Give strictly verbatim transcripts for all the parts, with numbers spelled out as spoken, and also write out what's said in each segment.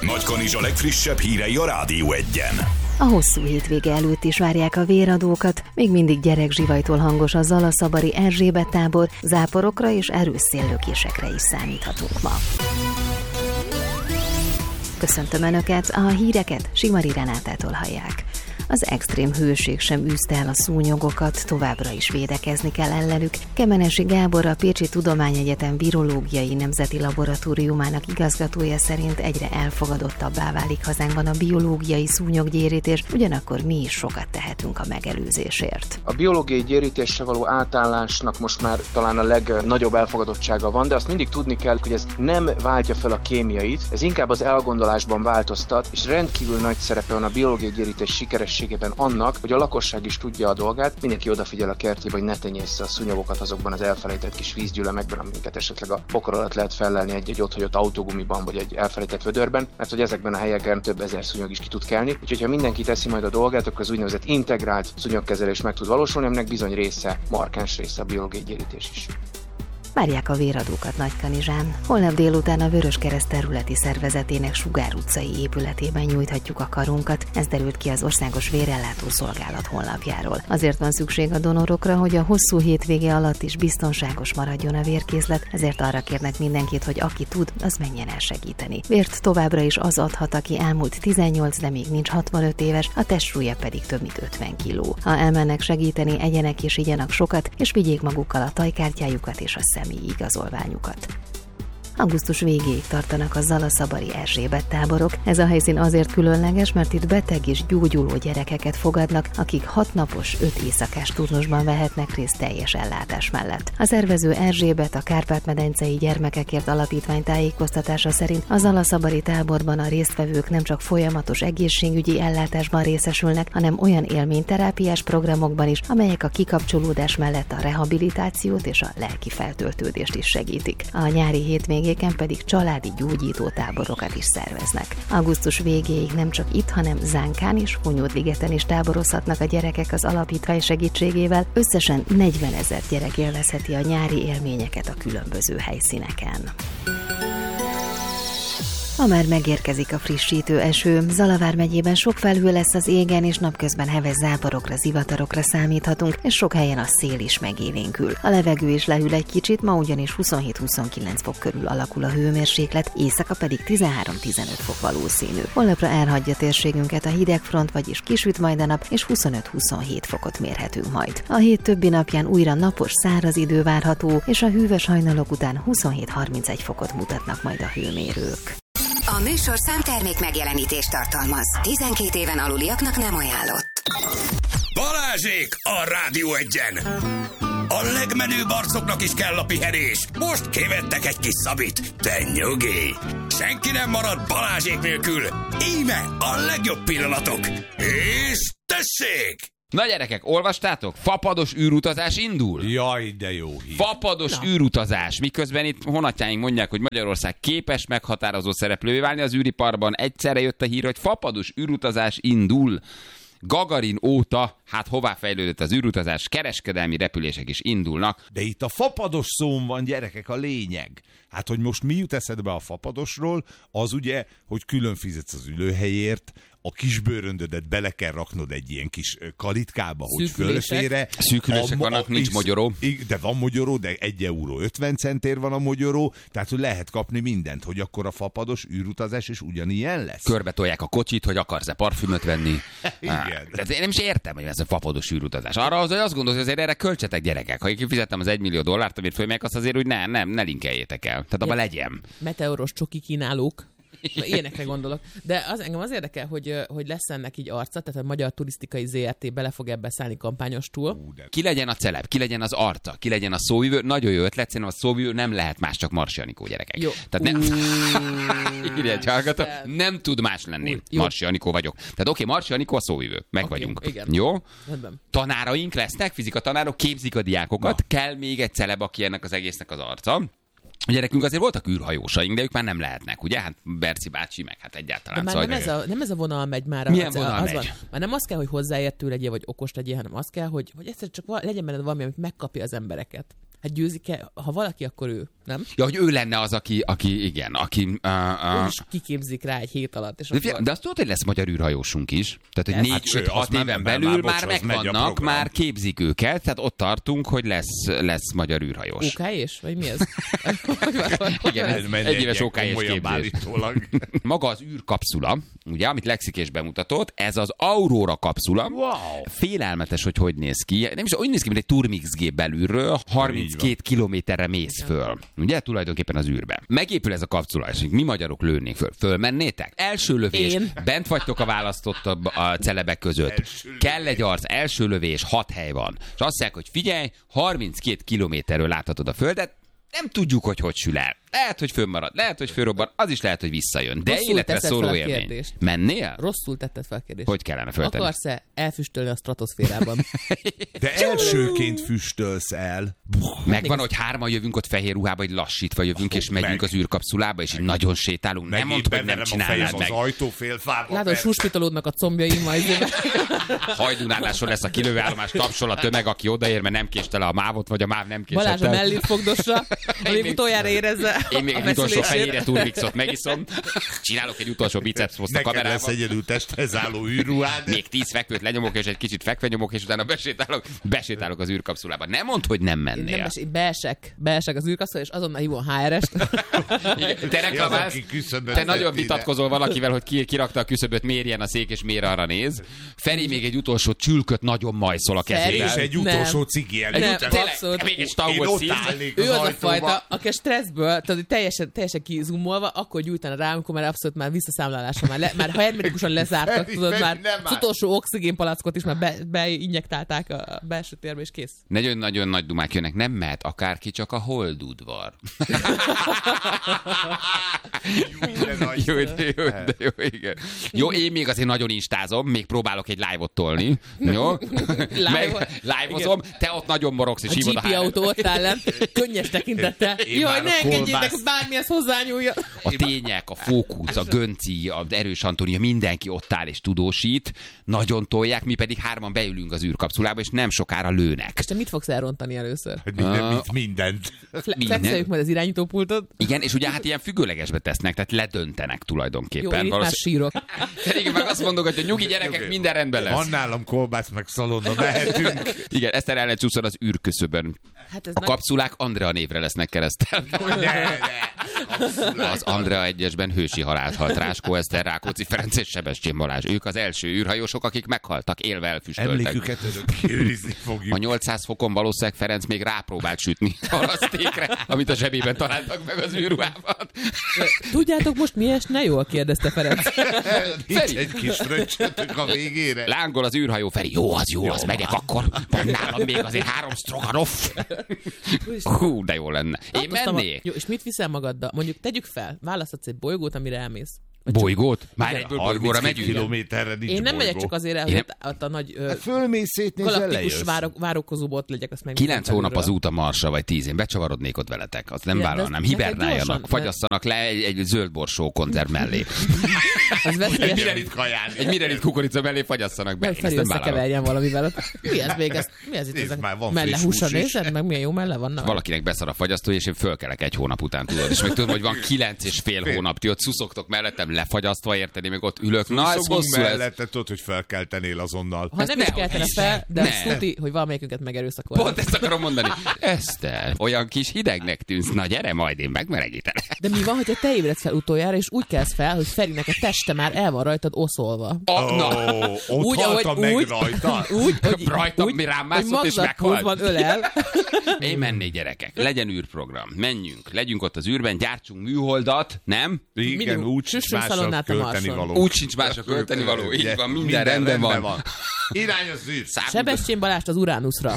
Nagykanizsa legfrissebb hírei a Rádió Egyen. A hosszú hétvége előtt is várják a véradókat, még mindig gyerekzsivajtól hangos a Zalaszabari Erzsébet tábor, záporokra és erős széllökésekre is számíthatunk ma. Köszöntöm Önöket, a híreket Simari Renátától hallják. Az extrém hőség sem űzte el a szúnyogokat, továbbra is védekezni kell ellenük. Kemenesi Gábor, a Pécsi Tudományegyetem Virológiai Nemzeti Laboratóriumának igazgatója szerint egyre elfogadottabbá válik hazánkban a biológiai szúnyoggyérítés, ugyanakkor mi is sokat tehetünk a megelőzésért. A biológiai gyérítésre való átállásnak most már talán a legnagyobb elfogadottsága van, de azt mindig tudni kell, hogy ez nem váltja fel a kémiait, ez inkább az elgondolásban változtat, és rendkívül nagy szerepe van a biológiai gyérítés sikeres annak, hogy a lakosság is tudja a dolgát, mindenki odafigyel a kertjébe, hogy ne tenyéssze a szúnyogokat azokban az elfelejtett kis vízgyülemekben, amiket esetleg a pokol alatt lehet fellelni egy-egy otthagyott autógumiban, vagy egy elfelejtett vödörben, mert hogy ezekben a helyeken több ezer szúnyog is ki tud kelni. Úgyhogy ha mindenki teszi majd a dolgát, akkor az úgynevezett integrált szúnyogkezelés meg tud valósulni, aminek bizony része, markáns része a biológiai gyérítés is. Várják a véradókat Nagykanizsán. Holnap délután a Vöröskereszt területi szervezetének Sugár utcai épületében nyújthatjuk a karunkat, ez derült ki az Országos Vérellátó Szolgálat honlapjáról. Azért van szükség a donorokra, hogy a hosszú hétvége alatt is biztonságos maradjon a vérkészlet, ezért arra kérnek mindenkit, hogy aki tud, az menjen el segíteni. Vért továbbra is az adhat, aki elmúlt tizennyolc, de még nincs hatvanöt éves, a testsúlya pedig több mint ötven kiló. Ha elmennek segíteni, egyenek és igyanak sokat, és vigyék magukkal a tajkártyájukat és a személyi igazolványukat. Augusztus végéig tartanak a Zalaszabari Erzsébet táborok. Ez a helyszín azért különleges, mert itt beteg és gyógyuló gyerekeket fogadnak, akik hat napos, öt éjszakás turnusban vehetnek részt teljes ellátás mellett. A szervező Erzsébet, a Kárpát-medencei Gyermekekért Alapítvány tájékoztatása szerint a Zalaszabari táborban a résztvevők nem csak folyamatos egészségügyi ellátásban részesülnek, hanem olyan élményterápiás programokban is, amelyek a kikapcsolódás mellett a rehabilitációt és a lelki feltöltődést is segítik. A nyári hétvégén pedig családi gyógyító táborokat is szerveznek. Augusztus végéig nem csak itt, hanem Zánkán és Hunyódligeten is táborozhatnak a gyerekek az alapítvány segítségével. Összesen negyvenezer gyerek élvezheti a nyári élményeket a különböző helyszíneken. Ma már megérkezik a frissítő eső. Zalavár megyében sok felhő lesz az égen, és napközben heves záporokra, zivatarokra számíthatunk, és sok helyen a szél is megélénkül. A levegő is lehűl egy kicsit, ma ugyanis huszonhét-huszonkilenc fok körül alakul a hőmérséklet, éjszaka pedig tizenhárom-tizenöt fok valószínű. Holnapra elhagyja térségünket a hidegfront, vagyis kisüt majd a nap, és huszonöt-huszonhét fokot mérhetünk majd. A hét többi napján újra napos, száraz idő várható, és a hűvös hajnalok után huszonhét-harmincegy fokot mutatnak majd a hőmérők. A műsorszám termék megjelenítést tartalmaz. tizenkét éven aluliaknak nem ajánlott. Balázsék a Rádió Egyen! A legmenőbb arcoknak is kell a pihenés. Most kivettek egy kis szabit. Te nyugi! Senki nem marad Balázsék nélkül. Íme a legjobb pillanatok. És tessék! Na gyerekek, olvastátok? Fapados űrutazás indul? Jaj, de jó hír. Fapados Na. űrutazás. Miközben itt honatjáink mondják, hogy Magyarország képes meghatározó szereplővé válni az űriparban. Egyszerre jött a hír, hogy fapados űrutazás indul. Gagarin óta, hát hová fejlődött az űrutazás, kereskedelmi repülések is indulnak. De itt a fapados szón van, gyerekek, a lényeg. Hát, hogy most mi jut eszedbe a fapadosról, az ugye, hogy külön fizetsz az ülőhelyért, a kisbőröndödet bele kell raknod egy ilyen kis kalitkába, hogy fölfére. Szűkülések vannak, nincs mogyoró. De van mogyoró, de egy euró ötven centért van a mogyoró, tehát hogy lehet kapni mindent, hogy akkor a fapados űrutazás is ugyanilyen lesz. Körbe tolják a kocsit, hogy akarsz-e parfümöt venni. Igen. De én nem is értem, hogy ez a fapados űrutazás. Arra az, hogy azt gondolod, hogy azért erre költsetek, gyerekek. Ha én kifizettem az egymillió dollárt, amit fölmegyek, azt azért úgy ne, nem, ne linkeljétek el. Tehát abban legyen. Meteoros csoki kínálók. Ilyenekre gondolok. De az, engem az érdekel, hogy, hogy lesz ennek így arca, tehát a Magyar Turisztikai zé er té bele fog ebbe szállni kampányos túl. Ki legyen a celeb, ki legyen az arca, ki legyen a szóvivő. Nagyon jó ötlet, szerintem a szóvivő nem lehet más, csak Marsi Anikó, gyerekek. Jó. Tehát nem... Írja egy hallgató, nem tud más lenni. Jó. Marsi Anikó vagyok. Tehát oké, okay, Marsi Anikó a szóvivő. Meg okay, vagyunk. Igen. Jó? Rendben. Tanáraink lesznek, fizika tanárok, képzik a diákokat. Na. Kell még egy celeb, aki ennek az egésznek az arca. A gyerekünk azért voltak űrhajósaink, de ők már nem lehetnek, ugye? Hát Berci bácsi, meg hát egyáltalán. De már szóval nem, ez a, nem ez a vonal megy már. Milyen az, vonal az megy? Van, már nem az kell, hogy hozzáértő legyél, vagy okos legyél, hanem az kell, hogy, hogy egyszer csak legyen benned valami, amit megkapja az embereket. Hát győzik-e, ha valaki, akkor ő. Nem? Ja, hogy ő lenne az, aki, aki igen, aki... Uh, uh, És kiképzik rá egy hét alatt. És de, akkor... de azt tudod, hogy lesz magyar űrhajósunk is? Tehát, hogy Ez? négy öt hat éven belül már, már megvannak, már képzik őket, tehát ott tartunk, hogy lesz, lesz magyar űrhajós. ó ká és? Vagy mi ez? Igen, ez egy éves ó ká és képzés. Maga az űrkapszula, ugye, amit Lexik is bemutatott, ez az Aurora kapszula. Wow. Félelmetes, hogy hogy néz ki. Nem is úgy néz ki, mint egy Turmix gép belülről, harminckét kilométerre mész föl. Ugye, tulajdonképpen az űrbe. Megépül ez a kapszula, és mi magyarok lőnénk föl. Fölmennétek? Első lövés. Én. Bent vagytok a választott a celebek között. Kell egy arc, első lövés, hat hely van. És azt mondják, hogy figyelj, harminckét kilométerről láthatod a földet, nem tudjuk, hogy hogy sül el. Lehet, hogy fönnmarad, lehet, hogy fölrobban, az is lehet, hogy visszajön. De Rosszul életre teszed szóló fel a élmény. kérdést. Mennél? Rosszul tetted fel a kérdést. Hogy kellene föltenni? Akarsz-e elfüstölni a stratoszférában? De elsőként füstölsz el. Megvan, hogy hárman jövünk ott fehér ruhába, hogy lassítva jövünk, és megyünk meg. az űrkapszulába, és így nagyon sétálunk. Nem mondd, hogy nem csinálnád meg. Az ajtófélfába. Látod, hogy suspitolódnak a combjaim majd. Hajdunálláson lesz a kilövőállomás, tapsol a tömeg, aki odaér, mert nem késte le a mávot, vagy a máv nem késett Balázs a el. mellét fogdosra, ami még- utoljára érezze Én még a egy utolsó feszülését. fehérje turmixot megiszom, csinálok egy utolsó biceps poszt a Neked lesz kamerában, egyedül testhez álló űrruhád. még tíz fekvőt lenyomok, és egy kicsit fekve nyomok, és utána besétálok, besétálok az űrkapszulába. Nem mondd, hogy nem Én mennél. nem es, beesek, beesek az űrkapszula, és azonnal hívom há er est. Igen, te reklamálsz, aki küszöböt te nagyon tett ide. vitatkozol valakivel, hogy ki, kirakta a küszöböt, mérjen a szék, és mér arra néz. Feri még egy utolsó csülköt nagyon majszol a Feri? kezével. És egy Nem. utolsó cigi Egy előtt. Nem, ut- tényleg, abszolút. még egy Én stangot ott szívsz. állnék Ő az az a ajtóba. fajta, aki a stresszből, tudod, hogy teljesen, teljesen kizumolva, akkor gyújtana rá, amikor már abszolút már visszaszámlálása már, le, már hermetikusan lezártak, Feri, tudod, Feri, már nem az áll. utolsó oxigénpalackot is már be, beinjektálták a belső térbe, és kész. Nagyon-nagyon nagy dumák jönnek. Nem mehet akárki, csak a holdudvar. De nagy. Jó, de jó, de jó, igen. Jó, én még azért nagyon instázom, még próbálok egy live-ot tolni. Jó? Meg live-ozom, te ott nagyon morogsz, és A hívod a gé pé há- autó ott áll lent, könnyes tekintettel. Én Jaj, már ne a engedjétek, kolbászt- bármihez hozzányúlja. A tények, a fókusz, a Gönci, a Erős Antónia, mindenki ott áll és tudósít, nagyon tolják, mi pedig hárman beülünk az űrkapszulába, és nem sokára lőnek. És te mit fogsz elrontani először? Minden, mit, mindent. Fle- Minden. Flexeljük majd az irányítópultot. Igen, és ugye hát ilyen függőlegesbe tesznek, tehát ledöntenek Jó, tulajdonképpen. én itt már sírok. Pedig meg azt mondod, hogy nyugi gyerekek, minden rendben lesz. Van nálam kolbász, meg szalonna, mehetünk. Igen, Eszter ellen csúszol az űrküszöbön. Hát ez A nagy... kapszulák Andrea névre lesznek keresztelve. Ne, ne. Az Andrea egyesben hősi halált halt Ráskó Eszter, Rákóczi Ferenc és Sebestyén Balázs. Ők az első űrhajósok, akik meghaltak, élve elfüstöltek. Emléküket örökké őrizni fogjuk. A nyolcszáz fokon valószínűleg Ferenc még rápróbált sütni a lasztékre, amit a zsebében találtak meg az űrruhában. Tudjátok most mi esne jól? Kérdezte Ferenc. Nincs egy kis fröccsötök a végére. Lángol az űrhajó, Feri. Jó, az jó, az megyek akkor. Van nálam még azért három stroganoff. Hú, de jó lenne. Én Tartoztam a- mennék. Jó, és mit viszel magaddal? Mondjuk tegyük fel, választhatsz egy bolygót, amire elmész. Bolygót? Már egyből bolygóra harminckét megyünk. kilométerre nincs Én nem megyek bolygó. csak azért el, hogy Én- ott, ott a nagy ö, Hát fölmész, szétnézel, galaktikus lejössz. várok, várokozóba ott legyek, azt meg Kilenc hónap az út a Marsra, vagy tíz. Én becsavarodnék ott veletek. Azt nem Igen, de vállalnám. ez neked Hibernáljanak. gyorsan, Fagyasszanak le egy, egy zöld borsó konzerv mellé. Az veszélyes, Mirelit kaján. Egy mirelit kukorica mellé fagyasszanak be. meg Én Feri ezt nem vállalom. összekeverjen valamivel. Mi ez még? Ez, mi ez itt? Nézd Ezek már, van melle friss húsa, hús is. nézed? Meg milyen jó melle vannak? Valakinek beszar a fagyasztó, és én fölkelek egy hónap után, tudod. És meg tudom, hogy van kilenc és fél hónap, ti ott szuszogtok mellettem lefagyasztva, érteni, meg ott ülök. Na, ez Szokunk hosszú ez. mellette, tudod, hogy felkeltenél azonnal. Ha Ezt nem is nehogy keltene hiszem. fel, de Ne. azt tuti, hogy valamelyikünket megerőszakolnak. Pont ezt akarom mondani. Eszter, olyan kis hidegnek tűnsz. Na gyere majd, én megmelegítelek. De mi van, hogyha te ébredsz fel utoljára, és úgy kelsz fel, hogy Ferinek a teste már el van rajtad oszolva. A, na, Ó, ott haltam meg úgy, rajta. úgy, hogy, Rajtam, úgy, mi rám hogy mászott, és magzathoz meghalt. van ölel. Én mennék, gyerekek. Legyen űrprogram. Menjünk. Legyünk ott az űrben, gyártsunk műholdat, nem? Igen, Minimum úgy sincs süssön másra szalonnát a költeni Marson. való. Úgy sincs másra költeni való. Így van, minden rendben van. Irány az űr. Sebestyén Balást az Uránuszra.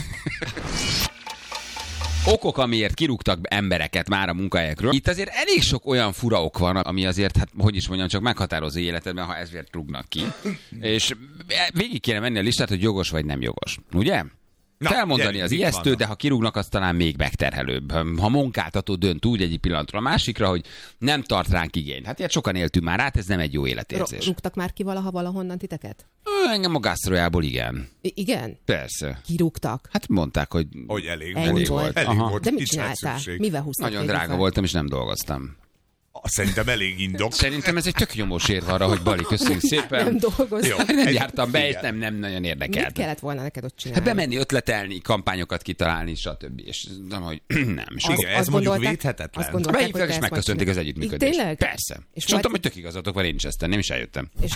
Okok, amiért kirúgtak embereket már a munkahelyekről. Itt azért elég sok olyan fura ok van, ami azért, hát hogy is mondjam, csak meghatározó életedben, ha ezért rúgnak ki. És végig kéne menni a listát, hogy jogos vagy nem jogos. Ugye? Na, felmondani gyerünk, az ijesztő, vannak. De ha kirúgnak, az talán még megterhelőbb. Ha munkáltató dönt úgy egyik pillanatról a másikra, hogy nem tart ránk igényt. Hát ilyet sokan éltünk már át, ez nem egy jó életérzés. Rúgtak már ki valaha valahonnan titeket? Engem a gasztrojából igen. I- igen? Persze. Kirúgtak? Hát mondták, hogy, hogy elég, elég volt. volt. Elég volt. De mit csináltál? Mivel húztak? Nagyon drága fel? Voltam, és nem dolgoztam. Szerintem elég indok. Szerintem ez egy tök nyomós érv arra, hogy Bali, köszönjük szépen. Nem dolgoztam. Nem jártam be, és nem, nem nagyon érdekelt. Mit kellett volna neked ott csinálni? Hát bemenni, ötletelni, kampányokat kitalálni, stb. És nem, hogy nem. Az, igen, ez mondjuk védhetetlen. Behívtak, és megköszönték az együttműködést. Tényleg? Persze. És mondtam, hogy tök igazatok van, én is ezt nem is eljöttem. És...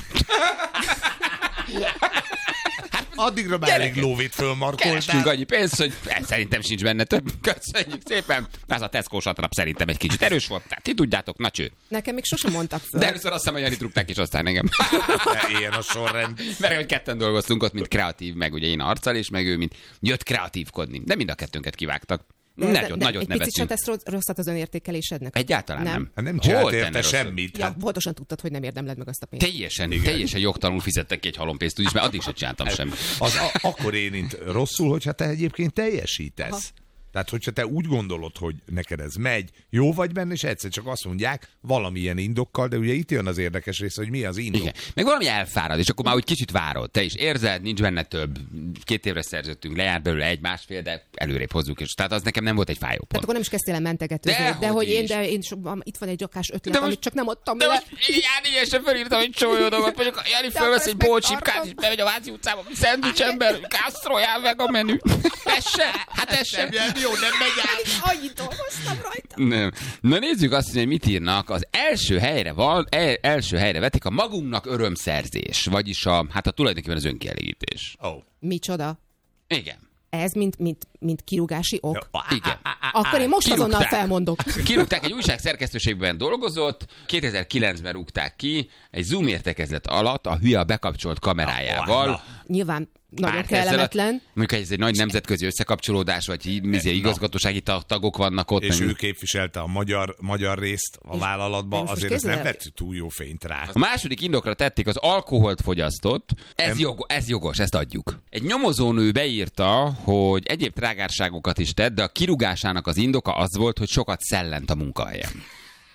Addigra már elég lóvét fölmarkoltál. Kerestünk annyi pénzt, hogy szerintem sincs benne több. Köszönjük szépen. Az a Tesco-s atrap szerintem egy kicsit erős volt. Tehát ti tudjátok, na cső. Nekem még sosem mondtak föl. De először azt hiszem, hogy Janit rúgták, és aztán engem. De ilyen a sorrend. Mert hogy ketten dolgoztunk ott, mint kreatív, meg ugye én arccal, és meg ő, mint jött kreatívkodni. De mind a kettőnket kivágtak. De, Nagyot, de, nagyot egy picit sem tesz rosszat az önértékelésednek? Egyáltalán nem. Nem, nem csinált érte semmit. Ja, pontosan tudtad, hogy nem érdemled meg azt a pénzt. Teljesen, teljesen jogtalanul fizettek ki egy halompénzt, úgyis, mert addig sem csináltam semmit. Az a, akkor érint rosszul, hogyha te egyébként teljesítesz. Aha. Tehát, hogyha te úgy gondolod, hogy neked ez megy, jó vagy benne, és egyszer csak azt mondják valamilyen indokkal, de ugye itt jön az érdekes rész, hogy mi az indok. Igen. Meg valami elfárad, és akkor már úgy kicsit várod. Te is érzed, nincs benne több. Két évre szerződtünk, lejárt belőle egy másfél, de előrébb hozzuk. És tehát az nekem nem volt egy fájó pont. Tehát akkor nem is kezdtél el mentegetőzni. De, de hogy én, de én itt van egy rakás ötlet, most, amit csak nem adtam de le. Most Jáni ilyen sem felírtam, hogy csólyó dolgot. Mondjuk Jáni fölvesz egy bolcsipkát, és bemegy a Váci utcába, szendvics ember, kásztrojál meg a menü. Ez se, hát ez sem. Jó, nem megy át. Annyit dolgoztam rajta. Nem. Na nézzük azt, hogy mit írnak. Az első helyre van, el, első helyre vetik a magunknak örömszerzés, vagyis a, hát a tulajdonképpen az önkielégítés. Oh. Micsoda? Igen. Ez mint, mint, mint kirúgási ok? Igen. Akkor én most Kirúgták. azonnal felmondok. Kirúgták, egy újság szerkesztőségben dolgozott, kétezer-kilencben rúgták ki, egy Zoom értekezlet alatt a hülye bekapcsolt kamerájával. Nyilván nagyon kellemetlen. Mondjuk ez egy nagy nemzetközi összekapcsolódás, vagy igazgatósági tagok vannak ott. És ő képviselte a magyar, magyar részt a vállalatban, azért ez nem vett túl jó fényt rá. A második indokra tették az alkoholt fogyasztott. Ez, jog, ez jogos, ezt adjuk. Egy nyomozónő beírta, hogy egyéb trágárságokat is tett, de a kirúgásának az indoka az volt, hogy sokat szellent a munkahelyen.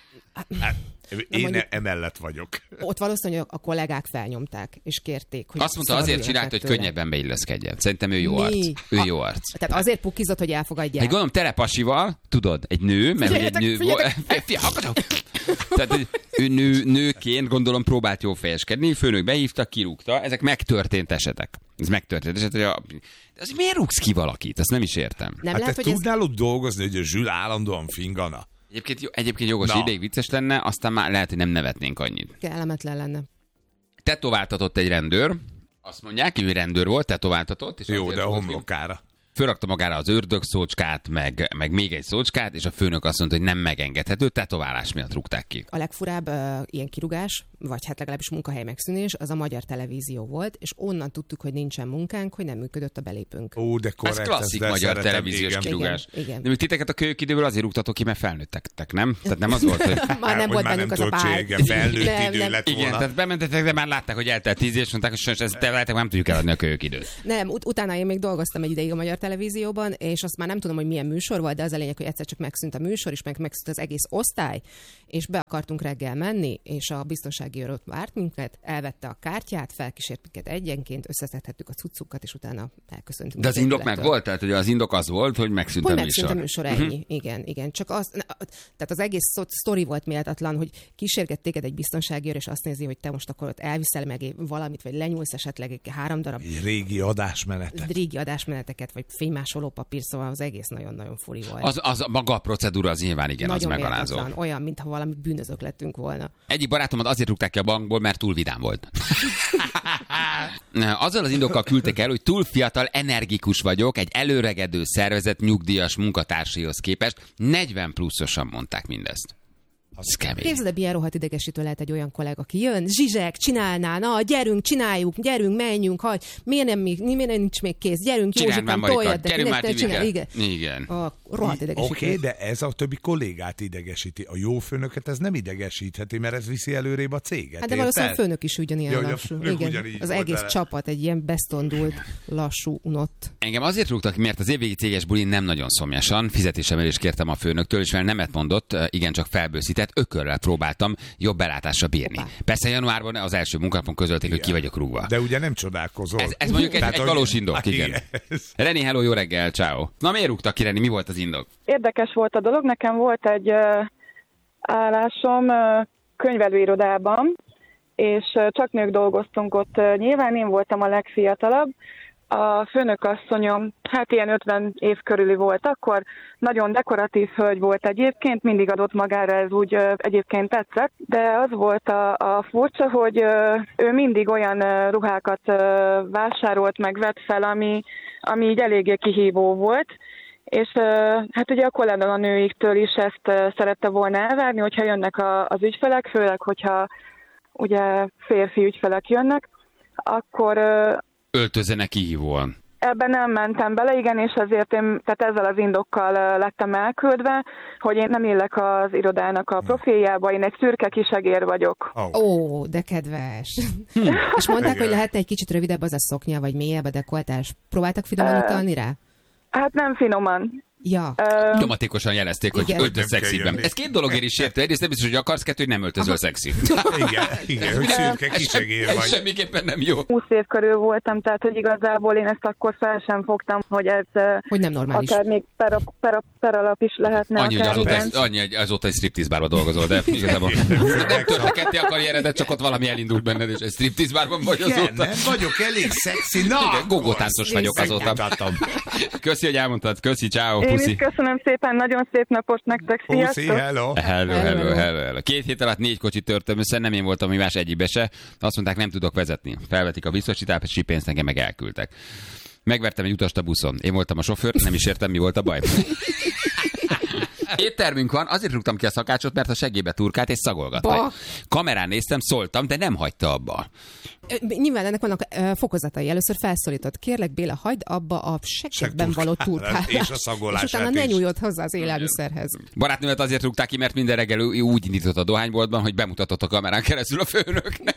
Hát, én mondjuk, emellett vagyok. Ott valószínűleg a kollégák felnyomták, és kérték, hogy azt mondta, azért csinálta, hogy könnyebben beilleszkedjen. Szerintem ő jó Mi? arc. Ő a, jó arc. Tehát azért pukizott, hogy elfogadják. Egy gondolom telepasival, tudod, egy nő, mert egy nő... Tehát ő nő, nőként gondolom próbált jó fejeskedni, főnök behívta, kirúgta. Ezek megtörtént esetek. Ez megtörtént eset, hogy a... De azért miért rúgsz ki valakit? Ezt nem is értem. Nem hát lehet, te hogy tudnál ez... ott dolgozni, hogy a Zsül állandóan fingana? Egyébként, egyébként jogos Na. ideig vicces lenne, aztán már lehet, hogy nem nevetnénk annyit. Kellemetlen lenne. Tetováltatott egy rendőr, azt mondják, hogy rendőr volt, tetováltatott. És jó, de a homlokára. Fölrakta magára az ördög szócskát, meg, meg még egy szócskát, és a főnök azt mondta, hogy nem megengedhető, tetoválás miatt rúgták ki. A legfurább uh, ilyen kirugás, vagy hát legalábbis munkahely megszűnés, az a Magyar Televízió volt, és onnan tudtuk, hogy nincsen munkánk, hogy nem működött a belépőnk. Ó, de korrekt, ez klasszik ez magyar szeretem, televíziós igen. kirúgás. Igen, igen. De még titeket a kölyökidőből azért rúgtatok ki, mert felnőttek, nem? Tehát nem az volt, hogy... már nem volt bennünk az a pár. Igen, felnőtt nem, idő nem. lett volna. Igen, tehát bementetek, de már látták, hogy eltelt tíz év, és mondták, hogy sajnos ezt te veletek nem tudjuk eladni a kölyökidőt. Nem, ut- utána én még dolgoztam egy ideig a Magyar Televízióban, és azt már nem tudom, hogy milyen műsor volt, de az a lényeg, hogy egyszer csak megszűnt a műsor, és meg megszűnt az egész osztály, és be akartunk reggel menni, és a biztonsági őr ott várt minket, elvette a kártyát, felkísért minket egyenként, összeszedhettük a cuccukat, és utána elköszöntünk. De az indok meg volt? Tehát, hogy az indok az volt, hogy megszűnt hogy a műsor. megszűnt a műsor, ennyi. Uh-huh. Igen, igen. Csak az, tehát az egész sztori volt méltatlan, hogy kísérget téged egy biztonsági őr, és azt nézi, hogy te most akkor ott elviszel meg valamit, vagy lenyúlsz esetleg egy három darab egy régi adásmenetet. Régi adásmeneteket, vagy fénymásoló papír, szóval az egész nagyon-nagyon furi volt. Az, az maga a procedúra az nyilván igen, nagyon az megalázó. méltatlan, olyan, mintha valami bűnözők lettünk volna. Egyik barátomat azért rúgták ki a bankból, mert túl vidám volt. Azzal az indokkal küldtek el, hogy túl fiatal, energikus vagyok, egy előregedő szervezet nyugdíjas munkatársaihoz képest. negyven pluszosan mondták mindezt. Az kemény. Képzeld, milyen rohadt idegesítő lehet egy olyan kollega, aki jön, zsizsek, csinálná, na, gyerünk, csináljuk, gyerünk, menjünk, hagy, miért nem, miért nem nincs még kész, gyerünk, Józsikám, toljad, de gyerünk már csinál, igen. Igen. A rohadt idegesítő. Oké, okay, de ez a többi kollégát idegesíti. A jó főnöket ez nem idegesítheti, mert ez viszi előrébb a céget. Hát de valószínűleg a főnök is ugyanilyen ja, lassú. Igen, az egész vele. csapat egy ilyen bestondult, lassú, unott. Engem azért rúgtak, mert az évvégi céges bulin nem nagyon szomjasan. Fizetésemelést kértem a főnöktől, és mert nemet mondott, igen, csak felbőszített, ökörrel próbáltam jobb belátásra bírni. Opa. Persze januárban az első munkapon közölték, igen, hogy ki vagyok rúgva. De ugye nem csodálkozol. Ez, ez mondjuk egy, egy valós indok, igen. Reni, hello, jó reggel, ciao. Na miért rúgtak ki, Reni, mi volt az indok? Érdekes volt a dolog, nekem volt egy uh, állásom uh, könyvelőirodában, és uh, csak nők dolgoztunk ott. Uh, nyilván én voltam a legfiatalabb. A főnökasszonyom, hát ilyen ötven év körüli volt akkor, nagyon dekoratív hölgy volt egyébként, mindig adott magára, ez úgy ö, egyébként tetszett, de az volt a, a furcsa, hogy ö, ő mindig olyan ö, ruhákat ö, vásárolt, meg vett fel, ami, ami így eléggé kihívó volt, és ö, hát ugye a kolléganőiktől is ezt ö, szerette volna elvárni, hogyha jönnek a, az ügyfelek, főleg, hogyha ugye férfi ügyfelek jönnek, akkor... Ö, öltözzenek kihívóan. Ebben nem mentem bele, igen, és ezért én tehát ezzel az indokkal lettem elküldve, hogy én nem illek az irodának a profiljába, én egy szürke kisegér vagyok. Ó, oh. oh, de kedves. Hm. És mondták, hogy lehetne egy kicsit rövidebb az a szoknya, vagy mélyebb a dekoltás. Próbáltak finoman uh, utalni rá? Hát nem finoman. Ja. Uh, Nyomatékosan jelezték, hogy öltöz szexibben. Ez két dologért is értő. Egyrészt nem biztos, hogy akarsz, kettő, hogy nem öltözöl szexi. Igen, igen, hogy szürke kisegér vagy. Ez semmiképpen nem jó. húsz év körül voltam, tehát hogy igazából én ezt akkor fel sem fogtam, hogy ez hogy nem normális. Akár még per, per, per alap is lehetne. Annyi, hogy azóta, ez, annyi, hogy azóta egy striptease bárban dolgozol, de igazából nem törtekedti a karrieredet, csak ott valami elindult benned, és egy striptease bárban vagy azóta. Nem vagyok elég szexi, na! Gogótáncos vagyok azóta. Köszi, hogy elmondtad. Köszi, ciao, Én puszi. is köszönöm szépen, nagyon szép napot nektek, sziasztok! Puszi, hello. Hello, hello, hello, hello. Két hét alatt négy kocsit törtem össze, nem én voltam, mi más egyikbe se. Azt mondták, nem tudok vezetni. Felvetik a biztosítási pénzt, nekem meg elküldtek. Megvertem egy utast a buszon. Én voltam a sofőr, nem is értem, mi volt a baj. Éttermünk van, azért rúgtam ki a szakácsot, mert a segébe turkált és szagolgatta. Kamerán néztem, szóltam, de nem hagyta abba. Nyilván ennek vannak uh, fokozatai. Először felszólított. Kérlek, Béla, hagyd abba a segben való turkálást. És a szagolását és utána ne nyújjod hozzá az élelmiszerhez. Barátnőmet azért rúgták ki, mert minden reggel úgy indított a dohányboltban, hogy bemutatott a kamerán keresztül a főnöknek.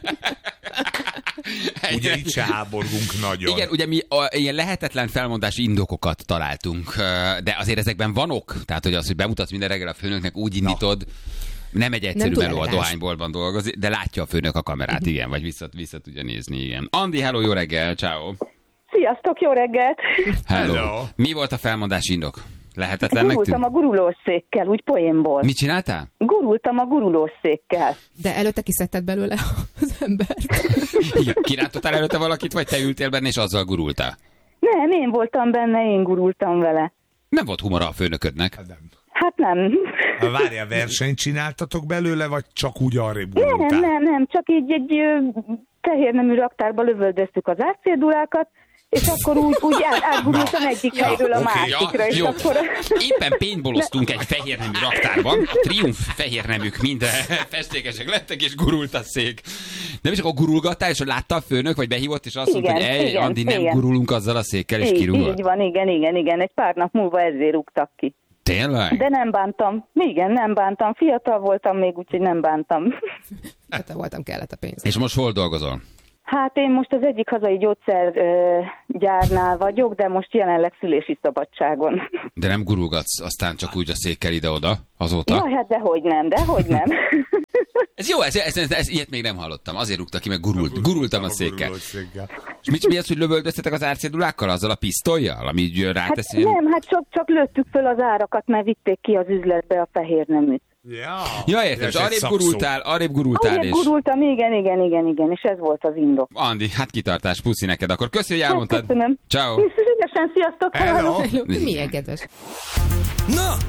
Ugye itt se háborgunk nagyon. Igen, ugye mi a, ilyen lehetetlen felmondási indokokat találtunk, de azért ezekben van ok. Tehát, hogy az, hogy bemutatsz minden reggel a főnöknek, úgy indítod, no. nem egy egyszerű meló a dohányboltban dolgozik, de látja a főnök a kamerát, igen, vagy vissza, vissza tudja nézni, igen. Andi, hello, jó reggel, ciao. Sziasztok, jó reggelt! Hello. hello. Mi volt a felmondási indok? Lehetetlennek tűnt? Gurultam a gurulószékkel, úgy poénból. Mit csináltál? Gurultam a gurulószékkel. De előtte kiszedted belőle az embert. Igen, kirántottál előtte valakit, vagy te ültél benne, és azzal gurultál? Nem, én voltam benne, én gurultam vele. Nem volt humora a főnöködnek? Hát nem. Hát nem. Várjál, versenyt csináltatok belőle, vagy csak úgy arrébb gurultál? Nem, nem, nem, csak így egy fehérnemű raktárba lövöldöztük az árcédulákat, és akkor úgy, úgy át, átgurultam egyik ja, helyről a okay, másikra. Ja, és akkor... Éppen paintballoztunk egy fehérnemű raktárban, triumf fehérneműk mind festékesek lettek, és gurult a szék. Nem is akkor gurulgattál, és látta a főnök, vagy behívott, és azt igen, mondta, hogy ej, igen, Andi, nem igen. gurulunk azzal a székkel, és kirúgott. Így van, igen, igen, igen. Egy pár nap múlva ezért rúgtak ki. Tényleg? De nem bántam. Igen, nem bántam. Fiatal voltam még, úgyhogy nem bántam. Hát voltam, kellett a pénz. És most hol dolgozol? Hát én most az egyik hazai gyógyszergyárnál vagyok, de most jelenleg szülési szabadságon. De nem gurulgatsz aztán csak úgy a székkel ide-oda azóta? Jaj, hát dehogy nem, dehogy nem. Ez jó, ez, ez, ez, ez ilyet még nem hallottam. Azért rúgtak ki, meg gurult, gurultam a székkel. És mit, mi az, hogy lövöldöztetek az árcédulákkal, azzal a pisztollyal, ami így ráteszi? Hát nem, hát csak, csak lőttük föl az árakat, mert vitték ki az üzletbe a fehérneműt. Ja, ja, értem, és arrébb gurultál, arrébb gurultál, arrébb és... gurultam, igen, igen, igen, igen, és ez volt az indok. Andi, hát kitartás, puszi neked, akkor köszi, hogy elmondtad. Hát, köszönöm. Ciao. Szívesen, sziasztok. Hello. Milyen kedves. Na,